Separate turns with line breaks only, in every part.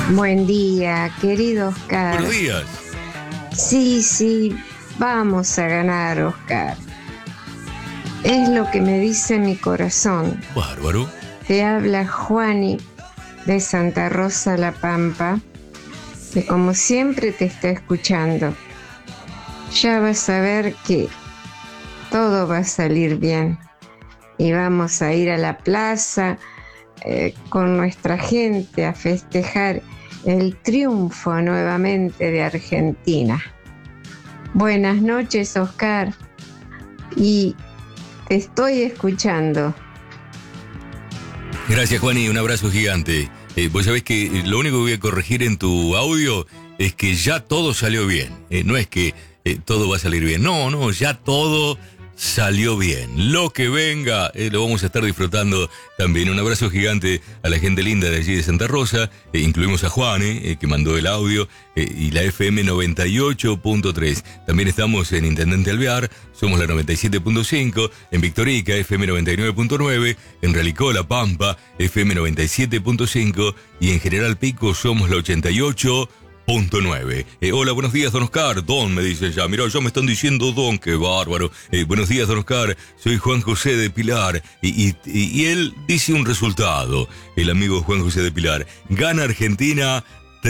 Buen día, querido Oscar.
Buenos días.
Sí, vamos a ganar, Oscar. Es lo que me dice mi corazón.
Bárbaro.
Te habla Juani de Santa Rosa La Pampa, que como siempre te está escuchando. Ya vas a ver que todo va a salir bien y vamos a ir a la plaza con nuestra gente a festejar el triunfo nuevamente de Argentina. Buenas noches, Oscar, y te estoy escuchando.
Gracias, Juani, un abrazo gigante. Vos sabés que lo único que voy a corregir en tu audio es que ya todo salió bien. No es que todo va a salir bien. No, ya todo salió bien. Lo que venga, lo vamos a estar disfrutando también. Un abrazo gigante a la gente linda de allí de Santa Rosa. Incluimos a Juan, que mandó el audio, y la FM 98.3. También estamos en Intendente Alvear, somos la 97.5, en Victorica, FM 99.9, en Realicó, La Pampa, FM 97.5, y en General Pico somos la 88.9. Hola, buenos días, don Oscar. Don, me dicen ya. Mirá, ya me están diciendo don, qué bárbaro. Buenos días, don Oscar. Soy Juan José de Pilar. Y él dice un resultado. El amigo Juan José de Pilar. Gana Argentina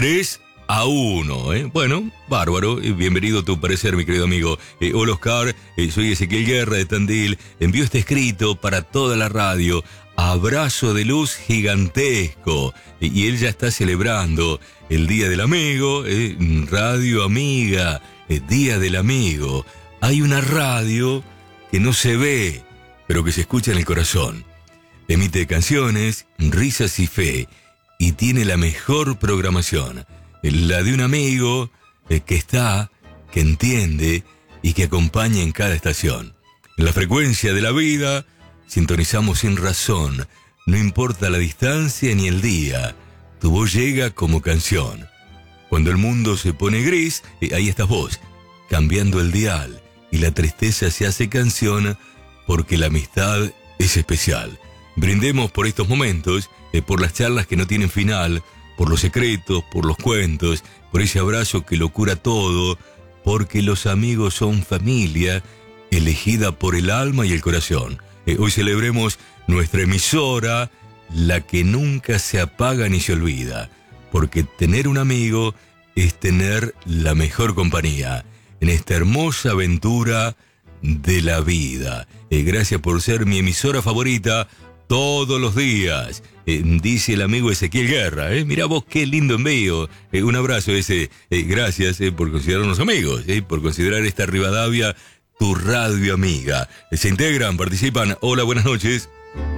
3-1. Bueno, bárbaro. Bienvenido a tu parecer, mi querido amigo. Hola, Oscar. Soy Ezequiel Guerra de Tandil. Envío este escrito para toda la radio. Abrazo de luz gigantesco. Y él ya está celebrando el Día del Amigo, Radio Amiga, Día del Amigo. Hay una radio que no se ve, pero que se escucha en el corazón. Emite canciones, risas y fe, y tiene la mejor programación. La de un amigo que está, que entiende y que acompaña en cada estación. En la frecuencia de la vida, sintonizamos sin razón. No importa la distancia ni el día. Tu voz llega como canción. Cuando el mundo se pone gris, ahí estás vos, cambiando el dial. Y la tristeza se hace canción porque la amistad es especial. Brindemos por estos momentos, por las charlas que no tienen final, por los secretos, por los cuentos, por ese abrazo que lo cura todo, porque los amigos son familia, elegida por el alma y el corazón. Hoy celebremos nuestra emisora, la que nunca se apaga ni se olvida, porque tener un amigo es tener la mejor compañía en esta hermosa aventura de la vida. Gracias por ser mi emisora favorita todos los días, dice el amigo Ezequiel Guerra. Mirá vos qué lindo envío. Un abrazo ese. Gracias por considerarnos amigos, por considerar esta Rivadavia tu radio amiga. Se integran, participan. Hola, buenas noches.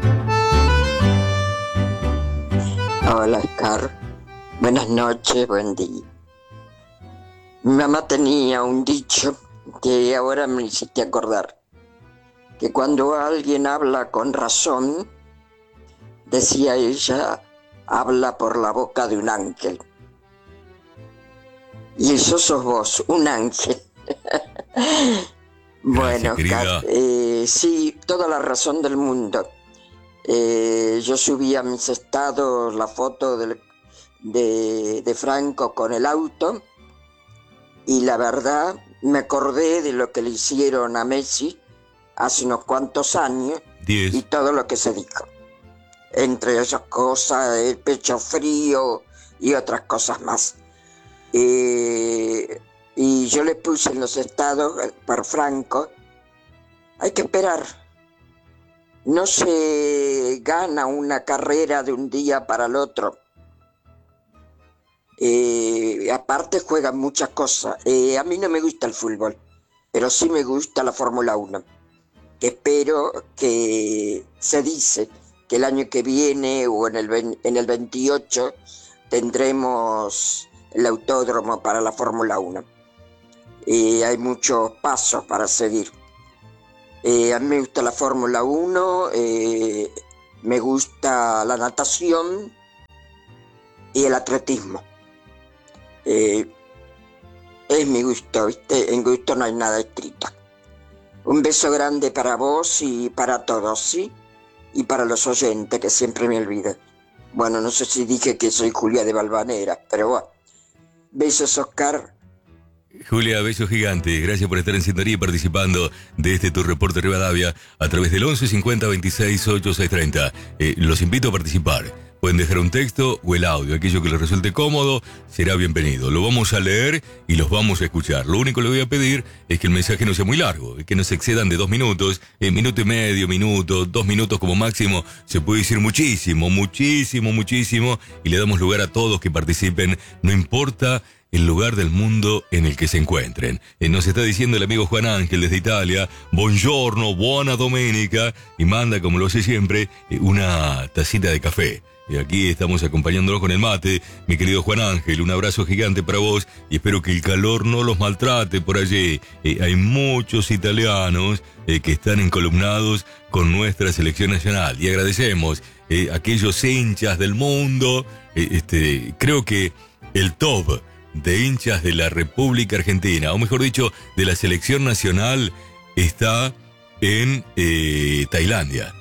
Hola, Oscar. Buenas noches, buen día. Mi mamá tenía un dicho que ahora me hiciste acordar, que cuando alguien habla con razón, decía ella, habla por la boca de un ángel. Y eso sos vos, un ángel. Bueno, Oscar, sí, toda la razón del mundo. Yo subí a mis estados la foto de Franco con el auto, y la verdad me acordé de lo que le hicieron a Messi hace unos cuantos años.
10.
Y todo lo que se dijo, entre esas cosas, el pecho frío y otras cosas más. Y yo le puse en los estados por Franco, hay que esperar. No se gana una carrera de un día para el otro. Aparte juegan muchas cosas. A mí no me gusta el fútbol, pero sí me gusta la Fórmula 1. Que espero que se dice que el año que viene o en el 28 tendremos el autódromo para la Fórmula 1. Hay muchos pasos para seguir. A mí me gusta la Fórmula 1, me gusta la natación y el atletismo. Es mi gusto, ¿viste? En gusto no hay nada escrito. Un beso grande para vos y para todos, ¿sí? Y para los oyentes, que siempre me olvido. Bueno, no sé si dije que soy Julia de Valvanera, pero bueno. Besos, Oscar.
Julia, beso gigante. Gracias por estar en sintonía y participando de este Tu Reporte Rivadavia a través del 11 50 26 8630. Los invito a participar. Pueden dejar un texto o el audio. Aquello que les resulte cómodo será bienvenido. Lo vamos a leer y los vamos a escuchar. Lo único que le voy a pedir es que el mensaje no sea muy largo, que no se excedan de 2 minutos, minuto y medio, minuto, 2 minutos como máximo. Se puede decir muchísimo, muchísimo, muchísimo. Y le damos lugar a todos que participen, no importa el lugar del mundo en el que se encuentren. Nos está diciendo el amigo Juan Ángel desde Italia, buongiorno, buona domenica, y manda, como lo hace siempre, una tacita de café. Y aquí estamos acompañándonos con el mate. Mi querido Juan Ángel, un abrazo gigante para vos y espero que el calor no los maltrate por allí. Hay muchos italianos que están encolumnados con nuestra selección nacional y agradecemos a aquellos hinchas del mundo. Creo que el top de hinchas de la República Argentina, o mejor dicho, de la selección nacional, está en Tailandia.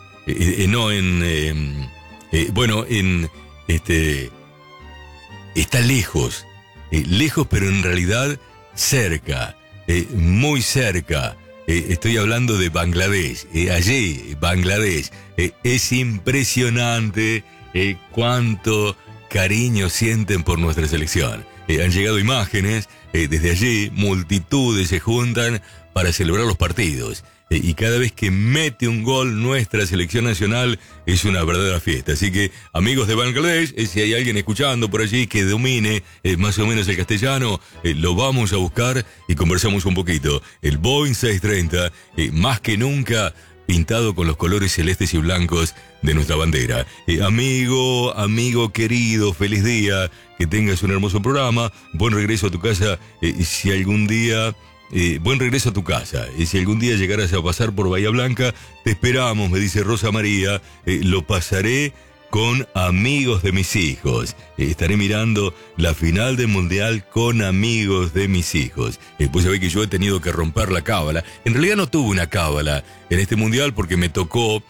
Está lejos, lejos pero en realidad cerca, muy cerca. Estoy hablando de Bangladesh, allí, Bangladesh. Es impresionante cuánto cariño sienten por nuestra selección. Han llegado imágenes, desde allí multitudes se juntan para celebrar los partidos. Y cada vez que mete un gol nuestra selección nacional es una verdadera fiesta. Así que, amigos de Bangladesh, si hay alguien escuchando por allí que domine más o menos el castellano, lo vamos a buscar y conversamos un poquito. El Boeing 630, más que nunca pintado con los colores celestes y blancos de nuestra bandera. Amigo querido, feliz día, que tengas un hermoso programa, buen regreso a tu casa, si algún día... buen regreso a tu casa. Si algún día llegaras a pasar por Bahía Blanca, te esperamos, me dice Rosa María. Lo pasaré con amigos de mis hijos. Estaré mirando la final del Mundial con amigos de mis hijos. Pues sabés que yo he tenido que romper la cábala. En realidad no tuve una cábala en este Mundial porque me tocó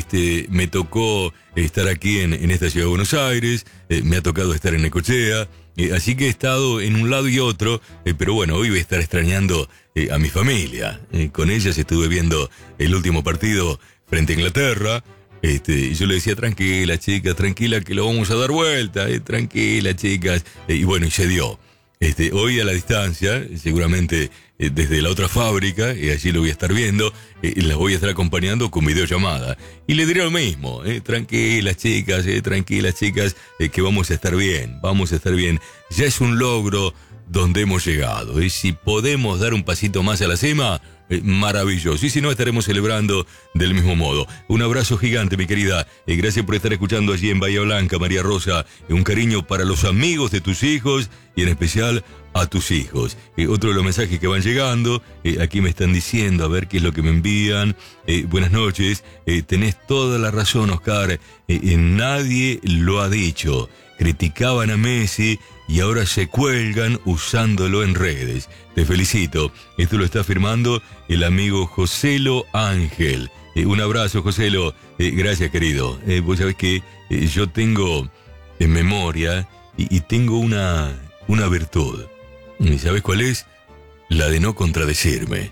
estar aquí en esta ciudad de Buenos Aires, me ha tocado estar en Necochea, así que he estado en un lado y otro, pero bueno, hoy voy a estar extrañando a mi familia. Con ellas estuve viendo el último partido frente a Inglaterra. Y yo le decía, tranquila chicas, tranquila que lo vamos a dar vuelta, tranquila chicas, y bueno, y se dio. Hoy a la distancia, seguramente desde la otra fábrica, allí lo voy a estar viendo, las voy a estar acompañando con videollamada. Y le diré lo mismo, tranquilas chicas, que vamos a estar bien, Ya es un logro donde hemos llegado, y si podemos dar un pasito más a la cima, maravilloso. Y si no, estaremos celebrando del mismo modo. Un abrazo gigante, mi querida. Gracias por estar escuchando allí en Bahía Blanca, María Rosa. Un cariño para los amigos de tus hijos y en especial a tus hijos. Otro de los mensajes que van llegando, aquí me están diciendo, a ver qué es lo que me envían. Buenas noches. Tenés toda la razón, Oscar. Nadie lo ha dicho. Criticaban a Messi y ahora se cuelgan usándolo en redes. Te felicito. Esto lo está afirmando el amigo Joselo Ángel. Un abrazo, Joselo. Gracias, querido. Vos sabés que yo tengo en memoria y tengo una virtud. ¿Y sabés cuál es? La de no contradecirme.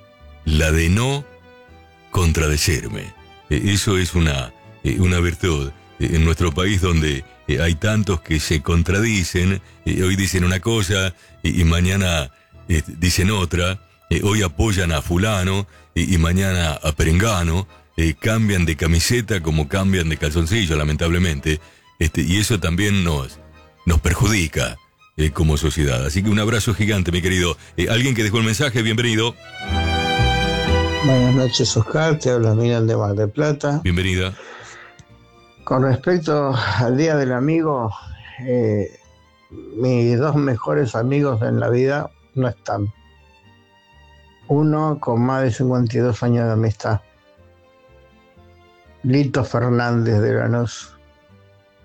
Eso es una virtud. En nuestro país donde hay tantos que se contradicen, hoy dicen una cosa y mañana dicen otra, hoy apoyan a fulano y mañana a perengano, cambian de camiseta como cambian de calzoncillo, lamentablemente, y eso también nos perjudica como sociedad. Así que un abrazo gigante, mi querido. Alguien que dejó el mensaje, bienvenido.
Buenas noches, Oscar, te habla Miran de Mar del Plata.
Bienvenida.
Con respecto al Día del Amigo, mis dos mejores amigos en la vida no están. Uno con más de 52 años de amistad, Lito Fernández de Lanús,